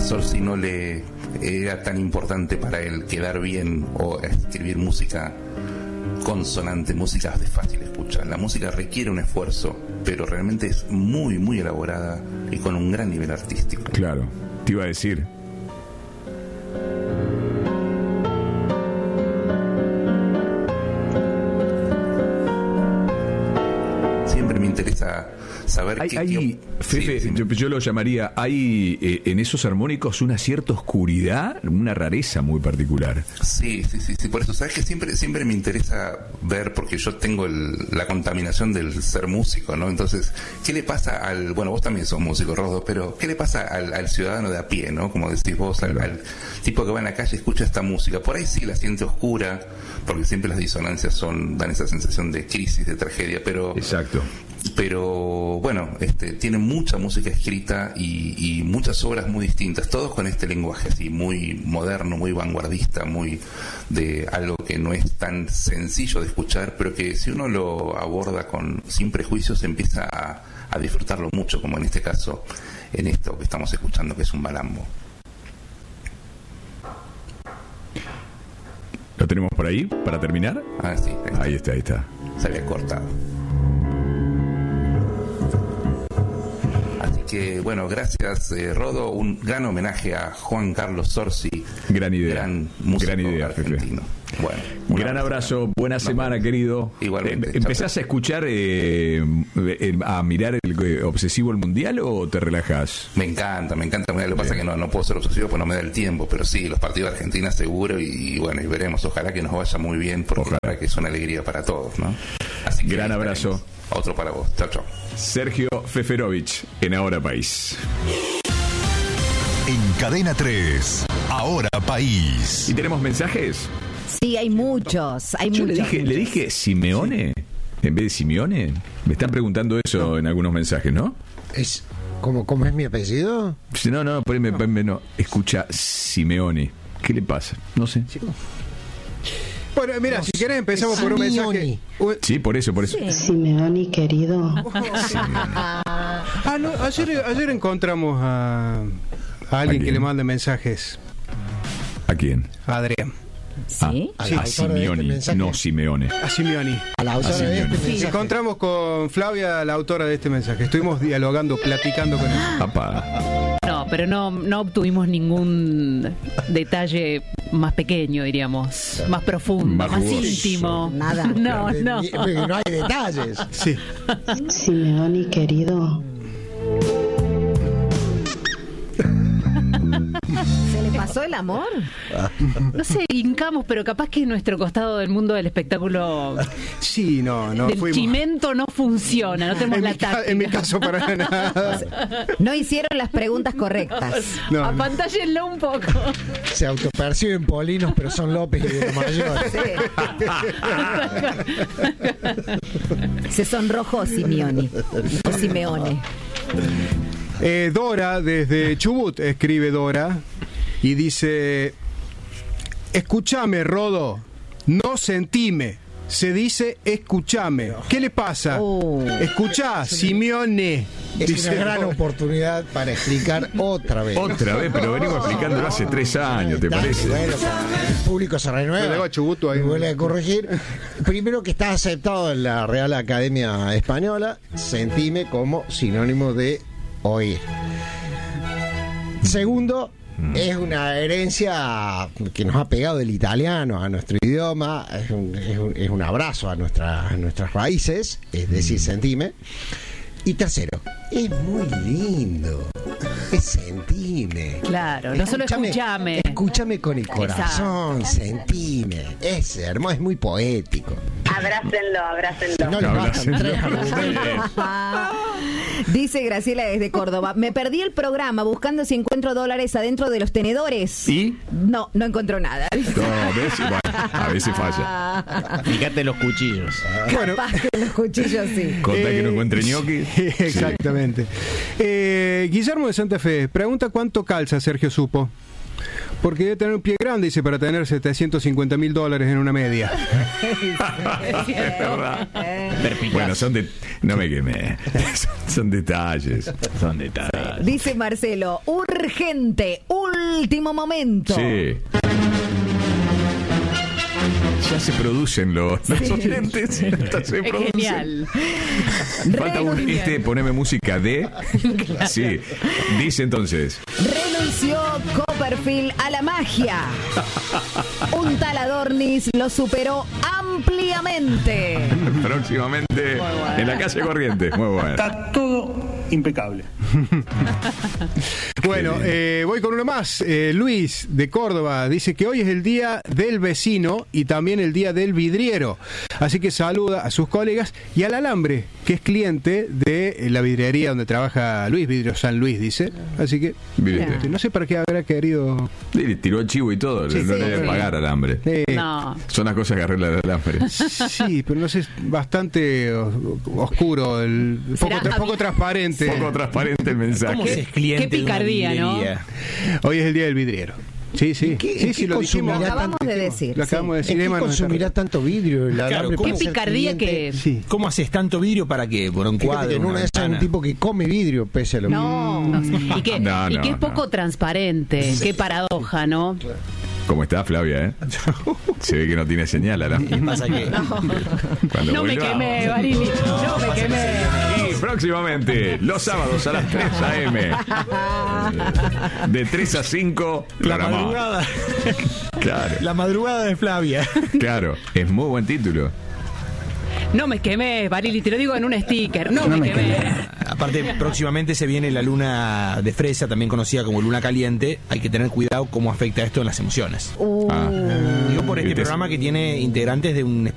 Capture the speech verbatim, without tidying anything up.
Zorzi no le era tan importante para él quedar bien o escribir música consonante, música de fácil escucha. La música requiere un esfuerzo, pero realmente es muy, muy elaborada y con un gran nivel artístico. Claro, te iba a decir. Siempre me interesa saber hay, qué... hay, qué... Fefe, sí, yo, yo lo llamaría, hay eh, en esos armónicos una cierta oscuridad, una rareza muy particular. Sí, sí, sí, sí, por eso, sabes que siempre siempre me interesa ver, porque yo tengo el, la contaminación del ser músico, ¿no? Entonces, ¿qué le pasa al, bueno, vos también sos músico, Rodo, pero ¿qué le pasa al, al ciudadano de a pie, ¿no? Como decís vos, claro. al, al tipo que va en la calle y escucha esta música, por ahí sí la siente oscura, porque siempre las disonancias son, dan esa sensación de crisis, de tragedia, pero... Exacto. Pero bueno, este, tiene mucha música escrita y, y muchas obras muy distintas, todos con este lenguaje así muy moderno, muy vanguardista, muy de algo que no es tan sencillo de escuchar, pero que si uno lo aborda con sin prejuicios empieza a, a disfrutarlo mucho, como en este caso, en esto que estamos escuchando, que es un malambo. ¿Lo tenemos por ahí para terminar? Ah, sí, ahí está, ahí está. Ahí está. Se había cortado. Que bueno, gracias eh, Rodo, un gran homenaje a Juan Carlos Zorzi, gran idea, gran músico gran idea, argentino. Jefe. Bueno, gran abrazo, abrazo, buena no, semana, no, querido. Igualmente. Eh, ¿Empezás a escuchar, eh, eh, a mirar el eh, obsesivo el mundial o te relajás? Me encanta, me encanta. Lo que pasa es que no, no puedo ser obsesivo porque no me da el tiempo, pero sí, los partidos de Argentina seguro y, y bueno, y veremos. Ojalá que nos vaya muy bien, porque ojalá. La verdad que es una alegría para todos, ¿no? Así que gran abrazo. Otro para vos. Chao, chao. Sergio Feferovich en Ahora País. En Cadena tres, Ahora País. ¿Y tenemos mensajes? Sí, hay muchos. Hay Yo muchos, le dije, muchos. le dije Simeone sí. en vez de Simeone. Me están preguntando eso no. en algunos mensajes, ¿no? Es ¿cómo, cómo es mi apellido? No, no, por ahí me, me no. Escucha Simeone. ¿Qué le pasa? No sé. Sí. Bueno, mira, no, si querés empezamos por un mensaje. Sí, por eso, por eso. Sí. Simeone, querido. ah, no, ayer, ayer encontramos a, a alguien ¿A que le manda mensajes. ¿A quién? A Adrián. ¿Sí? Ah, sí. A Simeone, este no Simeone. A Simeone. A la autora de este mensaje. Encontramos con Flavia, la autora de este mensaje. Estuvimos dialogando, platicando con ella. Papá. No, pero no, no obtuvimos ningún detalle más pequeño, diríamos, más profundo, más, más íntimo. Nada. No, no. Porque no hay detalles. Sí. Simeone, querido. ¿Se le pasó el amor? No sé, hincamos, pero capaz que nuestro costado del mundo del espectáculo. Sí, no, no. Del fuimos. chimento no funciona, no tenemos en la mi táctica. Ca- en mi caso, para nada. No hicieron las preguntas correctas. No, Apantállenlo un poco. Se autoperciben polinos, pero son López y de mayor. Sí. Se sonrojó Simeone. O Simeone. Eh, Dora, desde Chubut, escribe Dora y dice: escúchame, Rodo, no sentime. Se dice escúchame. ¿Qué le pasa? Oh. Escuchá, Simeone. Es dice una gran Dora. oportunidad para explicar otra vez. Otra vez, pero venimos explicándolo hace tres años, ¿te parece? Bueno, el público se renueva. Chubuto ahí. Y vuelve a corregir. Primero, que está aceptado en la Real Academia Española, sentime como sinónimo de oír. Segundo, es una herencia que nos ha pegado el italiano a nuestro idioma, es un, es un, es un abrazo a, nuestra, a nuestras raíces, es decir, sentime. Y tercero, es muy lindo, es sentime. Claro, no solo escúchame. Escúchame con el corazón, Exacto. Sentime. Es hermoso, es muy poético. Abrácenlo, abrácenlo. No le bastan tres argumentos. Dice Graciela desde Córdoba: me perdí el programa buscando si encuentro dólares adentro de los tenedores. ¿Y? No, no encontró nada. No, a veces, bueno, a veces falla. Fíjate los cuchillos. Bueno, Capaz que los cuchillos sí. Conta Eh, que no encuentre ñoqui. Exactamente. Eh, Guillermo de Santa Fe pregunta cuánto calza Sergio Supo. Porque debe tener un pie grande, dice, para tener setecientos cincuenta mil dólares en una media. Es verdad. Bueno, son de... No me quemé. Son, son detalles. Son detalles. Dice Marcelo: urgente, último momento. Sí. Ya se producen los, los Sí. oyentes. Se Es producen. genial. Falta un, este, poneme música de. Sí. Dice entonces. Renunció Copperfield a la magia. Un tal Adornis lo superó ampliamente. Próximamente en la calle Corrientes. Muy bueno. Está todo impecable. Bueno, eh, voy con uno más. Eh, Luis de Córdoba dice que hoy es el día del vecino y también el día del vidriero. Así que saluda a sus colegas y al Alambre, que es cliente de la vidriería donde trabaja Luis, Vidrio San Luis, dice. Así que Vidrio. este, no sé para qué habrá querido. Y le tiró el chivo y todo. Sí, no sí, le debe sí. pagar al hambre. Eh, No. Son las cosas que arregla el alambre. Sí, pero no sé, es bastante os- oscuro, el, poco, ¿Será tra- poco habi- transparente. Poco transparente el mensaje. ¿Cómo se es cliente qué de una picardía, ¿no? vidriería? Hoy es el día del vidriero. Sí, sí. ¿Qué- sí, qué sí, lo dijimos. consumirá Lo acabamos de decir. Lo acabamos de ¿En decir. qué Emma nos está- consumirá tanto vidrio? El Claro, alambre ¿cómo para Qué ser picardía cliente? que... Sí. ¿Cómo haces tanto vidrio para qué? ¿Por un Fíjate cuadro? que en una una de esas es un ventana? tipo que come vidrio, pese a lo No. Y que, No, y no, que es no. poco transparente. Qué paradoja, ¿no? ¿Cómo está Flavia, eh? Se ve que no tiene señal ahora. ¿Qué pasa que Cuando No me vuelva- quemé, Barili. No me quemé. Y próximamente, los sábados a las tres a eme. De tres a cinco, la programado. madrugada, Claro, la madrugada de Flavia? claro. Es muy buen título. No me quemé, Barili. Te lo digo en un sticker. No, me quemé. Aparte, próximamente se viene la luna de fresa, también conocida como luna caliente. Hay que tener cuidado cómo afecta esto en las emociones. Uh, Ah. Digo por este Y te- programa que tiene integrantes de un